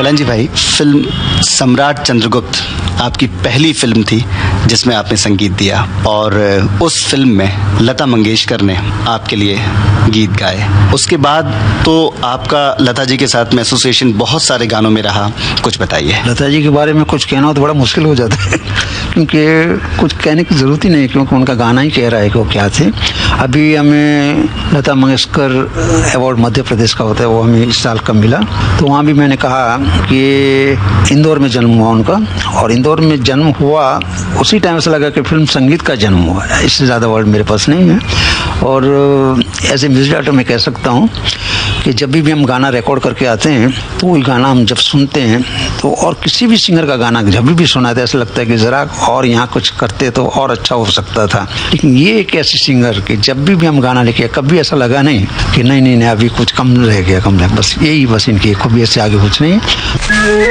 कलंजी भाई, फिल्म सम्राट चंद्रगुप्त आपकी पहली फिल्म थी जिसमें आपने संगीत दिया और उस फिल्म में लता मंगेशकर ने आपके लिए गीत गाए। उसके बाद तो आपका लता जी के साथ में एसोसिएशन बहुत सारे गानों में रहा, कुछ बताइए। लता जी के बारे में कुछ कहना तो बड़ा मुश्किल हो जाता है क्योंकि कुछ कहने की ज़रूरत ही नहीं, क्योंकि उनका गाना ही कह रहा है कि वो क्या थे। अभी हमें लता मंगेशकर अवार्ड मध्य प्रदेश का होता है, वो हमें इस साल का मिला, तो वहाँ भी मैंने कहा कि इंदौर में जन्म हुआ उनका, और इंदौर में जन्म हुआ उसी टाइम से लगा कि फिल्म संगीत का जन्म हुआ। इससे ज़्यादा वर्ड मेरे पास नहीं है। और एज ए म्यूजिक डायरेक्टर मैं कह सकता हूँ कि जब भी हम गाना रिकॉर्ड करके आते हैं तो वो गाना हम जब सुनते हैं तो, और किसी भी सिंगर का गाना जब भी सुनाते ऐसा लगता है कि ज़रा और यहाँ कुछ करते तो और अच्छा हो सकता था। लेकिन ये एक ऐसी सिंगर कि जब भी हम गाना लिखे कभी ऐसा लगा नहीं कि नहीं अभी कुछ कम रह गया, बस यही इनकी खूबी से आगे कुछ नहीं है।